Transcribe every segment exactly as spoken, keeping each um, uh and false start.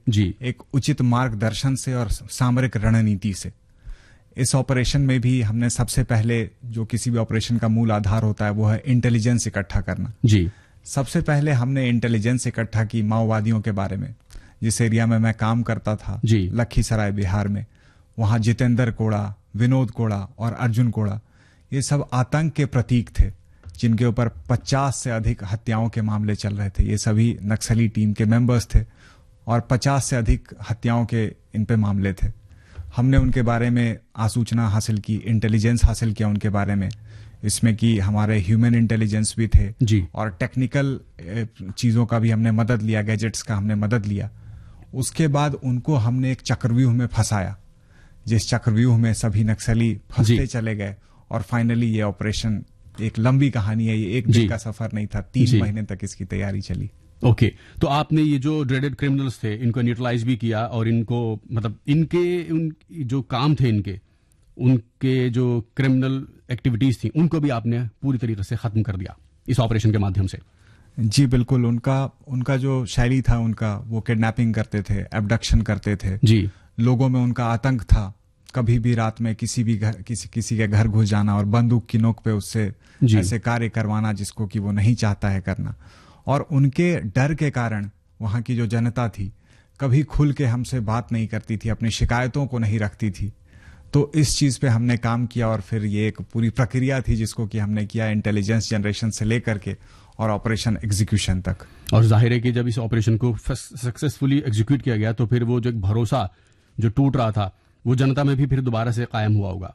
जी, एक उचित मार्गदर्शन से और सामरिक रणनीति से। इस ऑपरेशन में भी हमने सबसे पहले, जो किसी भी ऑपरेशन का मूल आधार होता है, वो है इंटेलिजेंस इकट्ठा करना। जी, सबसे पहले हमने इंटेलिजेंस इकट्ठा की माओवादियों के बारे में। जिस एरिया में मैं काम करता था, जी, लखीसराय बिहार में, वहां जितेंद्र कोड़ा, विनोद कोड़ा और अर्जुन कोड़ा, ये सब आतंक के प्रतीक थे, जिनके ऊपर पचास से अधिक हत्याओं के मामले चल रहे थे। ये सभी नक्सली टीम के मेंबर्स थे और पचास से अधिक हत्याओं के इन पे मामले थे। हमने उनके बारे में आसूचना हासिल की, इंटेलिजेंस हासिल किया उनके बारे में। इसमें कि हमारे ह्यूमन इंटेलिजेंस भी थे जी, और टेक्निकल चीज़ों का भी हमने मदद लिया, गैजेट्स का हमने मदद लिया। उसके बाद उनको हमने एक चक्रव्यूह में फंसाया, जिस चक्रव्यूह में सभी नक्सली फंसते चले गए और फाइनली ये ऑपरेशन, एक लंबी कहानी है ये, एक दिन का सफर नहीं था, तीन महीने तक इसकी तैयारी चली। ओके okay, तो आपने ये जो ड्रेडेड क्रिमिनल्स थे इनको न्यूट्रलाइज भी किया और इनको, मतलब इनके उन जो काम थे, इनके उनके जो क्रिमिनल एक्टिविटीज थी, उनको भी आपने पूरी तरीके से खत्म कर दिया इस ऑपरेशन के माध्यम से। जी बिल्कुल। उनका उनका जो शैली था उनका, वो किडनैपिंग करते थे, एब्डक्शन करते थे जी, लोगों में उनका आतंक था। कभी भी रात में किसी भी घर, किसी किसी के घर घुस जाना और बंदूक की नोक पे उससे ऐसे कार्य करवाना जिसको कि वो नहीं चाहता है करना। और उनके डर के कारण वहां की जो जनता थी कभी खुल के हमसे बात नहीं करती थी, अपनी शिकायतों को नहीं रखती थी। तो इस चीज पे हमने काम किया और फिर ये एक पूरी प्रक्रिया थी जिसको कि हमने किया, इंटेलिजेंस जनरेशन से लेकर के और ऑपरेशन एग्जीक्यूशन तक। और जाहिर है कि जब इस ऑपरेशन को सक्सेसफुली एग्जीक्यूट किया गया तो फिर वो जो एक भरोसा जो टूट रहा था वो जनता में भी फिर दोबारा से कायम हुआ होगा।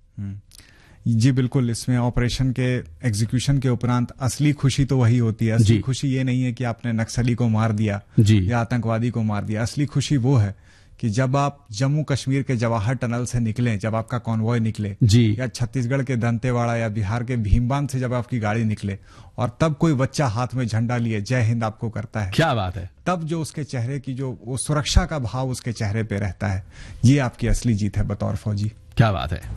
जी बिल्कुल। इसमें ऑपरेशन के एग्जीक्यूशन के उपरांत असली खुशी तो वही होती है। असली खुशी ये नहीं है कि आपने नक्सली को मार दिया या आतंकवादी को मार दिया। असली खुशी वो है कि जब आप जम्मू कश्मीर के जवाहर टनल से निकले, जब आपका कॉन्वॉय निकले, या छत्तीसगढ़ के दंतेवाड़ा या बिहार के भीमबान से जब आपकी गाड़ी निकले और तब कोई बच्चा हाथ में झंडा लिए जय हिंद आपको करता है, क्या बात है, तब जो उसके चेहरे की जो वो सुरक्षा का भाव उसके चेहरे पे रहता है, ये आपकी असली जीत है बतौर फौजी। क्या बात है।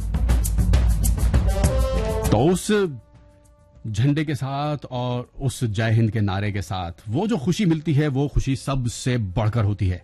तो उस झंडे के साथ और उस जय हिंद के नारे के साथ वो जो खुशी मिलती है, वो खुशी सबसे बढ़कर होती है।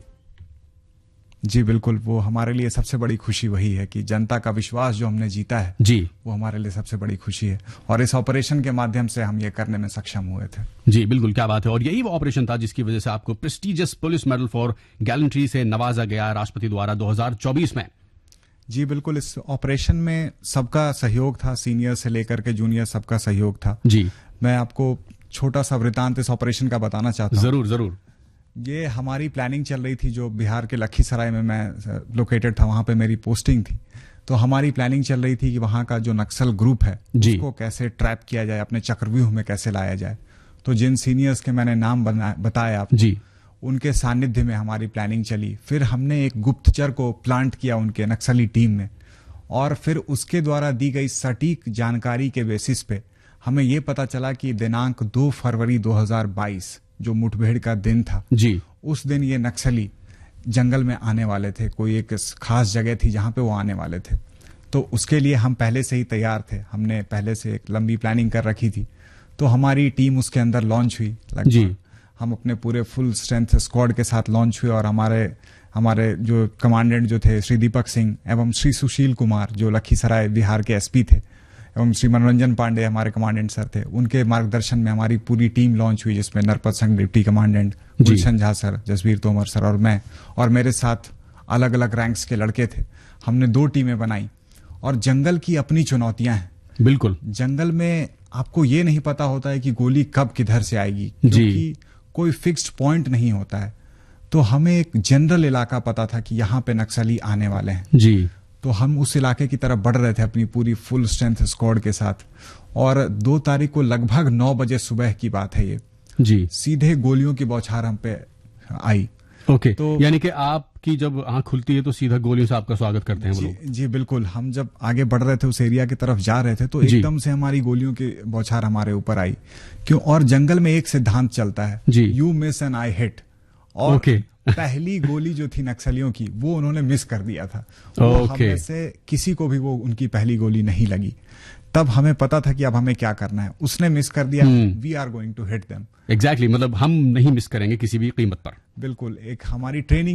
जी बिल्कुल। वो हमारे लिए सबसे बड़ी खुशी वही है कि जनता का विश्वास जो हमने जीता है, जी, वो हमारे लिए सबसे बड़ी खुशी है और इस ऑपरेशन के माध्यम से हम ये करने में सक्षम हुए थे। जी बिल्कुल, क्या बात है। और यही वो ऑपरेशन था जिसकी वजह से आपको prestigious police medal for gallantry से नवाजा गया राष्ट्रपति द्वारा दो हज़ार चौबीस में। जी बिल्कुल। इस ऑपरेशन में सबका सहयोग था, सीनियर से लेकर के जूनियर सबका सहयोग था। जी, मैं आपको छोटा सा वृतांत इस ऑपरेशन का बताना चाहता हूँ। जरूर जरूर। ये हमारी प्लानिंग चल रही थी, जो बिहार के लखीसराय में मैं लोकेटेड था, वहां पे मेरी पोस्टिंग थी। तो हमारी प्लानिंग चल रही थी कि वहां का जो नक्सल ग्रुप है उसको कैसे ट्रैप किया जाए, अपने चक्रव्यूह में कैसे लाया जाए। तो जिन सीनियर्स के मैंने नाम बताए आप जी, उनके सानिध्य में हमारी प्लानिंग चली। फिर हमने एक गुप्तचर को प्लांट किया उनके नक्सली टीम में और फिर उसके द्वारा दी गई सटीक जानकारी के बेसिस पे हमें ये पता चला कि दिनांक दो फरवरी दो हज़ार बाईस जो मुठभेड़ का दिन था, जी, उस दिन ये नक्सली जंगल में आने वाले थे। कोई एक खास जगह थी जहां पे वो आने वाले थे। तो उसके लिए हम पहले से ही तैयार थे, हमने पहले से एक लंबी प्लानिंग कर रखी थी। तो हमारी टीम उसके अंदर लॉन्च हुई। लगभग हम अपने पूरे फुल स्ट्रेंथ स्क्वाड के साथ लॉन्च हुए और हमारे हमारे जो कमांडेंट जो थे श्री दीपक सिंह एवं श्री सुशील कुमार जो लखीसराय बिहार के एसपी थे, एवं श्री मनोरंजन पांडे हमारे कमांडेंट सर थे, उनके मार्गदर्शन में हमारी पूरी टीम लॉन्च हुई, जिसमें नरपत संघ डिप्टी कमांडेंट, गुलशन झा सर, जसवीर तोमर सर और मैं, और मेरे साथ अलग अलग रैंक्स के लड़के थे। हमने दो टीमें बनाई और जंगल की अपनी चुनौतियां हैं। बिल्कुल, जंगल में आपको ये नहीं पता होता है कि गोली कब किधर से आएगी, क्योंकि कोई फिक्स्ड पॉइंट नहीं होता है। तो हमें एक जनरल इलाका पता था कि यहाँ पे नक्सली आने वाले हैं जी। तो हम उस इलाके की तरफ बढ़ रहे थे अपनी पूरी फुल स्ट्रेंथ स्क्वाड के साथ। और दो तारीख को लगभग नौ बजे सुबह की बात है ये जी, सीधे गोलियों की बौछार हम पे आई। ओके, तो यानी कि आपकी जब आंख खुलती है तो सीधा गोलियों से आपका स्वागत करते हैं वो लोग। जी बिल्कुल। हम जब आगे बढ़ रहे थे उस एरिया की तरफ जा रहे थे तो एकदम से हमारी गोलियों की बौछार हमारे ऊपर आई। क्यों? और जंगल में एक सिद्धांत चलता है, you miss and I hit. और okay. पहली गोली जो थी नक्सलियों की वो उन्होंने मिस कर दिया था। okay. हम में से किसी को भी वो उनकी पहली गोली नहीं लगी। तब हमें पता था कि अब हमें क्या करना है। उसने मिस कर दिया, we are going to hit them. Exactly, मतलब हम नहीं मिस करेंगे किसी भी कीमत पर। बिल्कुल। एक हमारी ट्रेनिंग